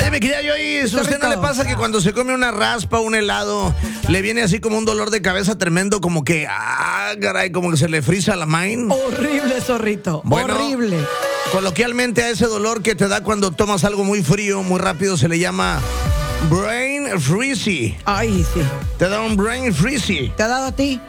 Oye, mi querida Joyce, ¿a usted no le pasa que cuando se come una raspa, un helado, le viene así como un dolor de cabeza tremendo, como que, caray, como que se le frisa la mind? Horrible, zorrito. Bueno, horrible. Coloquialmente a ese dolor que te da cuando tomas algo muy frío, muy rápido, se le llama brain freezy. Ay, sí. Te da un brain freezy. ¿Te ha dado a ti?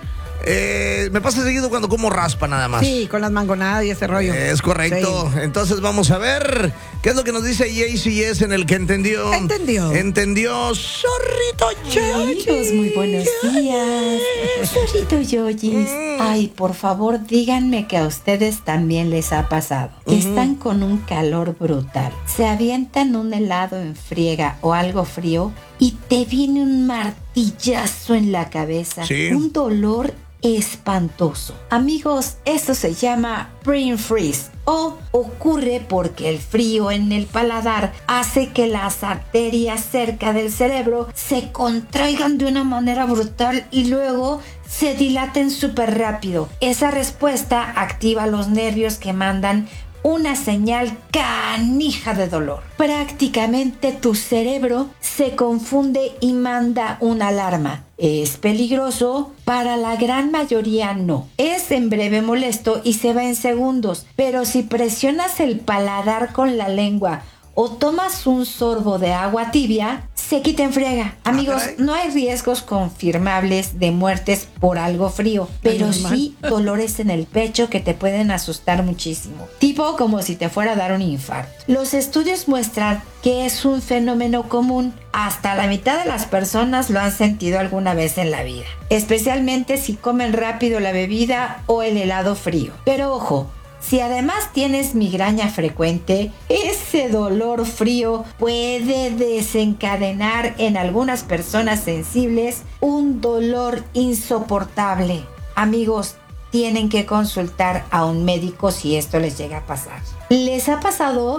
Me pasa seguido cuando como raspa nada más. Sí, con las mangonadas y ese rollo. Es correcto. Sí. Entonces vamos a ver qué es lo que nos dice JCS en el que entendió. Entendió, zorrito Amigos, muy buenos días. Zorrito Yoyis. Ay, por favor, díganme que a ustedes también les ha pasado. Están con un calor brutal. Se avientan un helado en friega o algo frío y te viene un martillazo en la cabeza. Sí. Un dolor espantoso. Amigos, eso se llama brain freeze o ocurre porque el frío en el paladar hace que las arterias cerca del cerebro se contraigan de una manera brutal y luego se dilaten súper rápido. Esa respuesta activa los nervios que mandan una señal canija de dolor. Prácticamente tu cerebro se confunde y manda una alarma. ¿Es peligroso? Para la gran mayoría no. Es en breve molesto y se va en segundos, pero si presionas el paladar con la lengua o tomas un sorbo de agua tibia, se quita en friega. Amigos, no hay riesgos confirmables de muertes por algo frío, pero sí dolores en el pecho que te pueden asustar muchísimo. Tipo como si te fuera a dar un infarto. Los estudios muestran que es un fenómeno común. Hasta la mitad de las personas lo han sentido alguna vez en la vida, especialmente si comen rápido la bebida o el helado frío. Pero ojo, si además tienes migraña frecuente, ese dolor frío puede desencadenar en algunas personas sensibles un dolor insoportable. Amigos, tienen que consultar a un médico si esto les llega a pasar. ¿Les ha pasado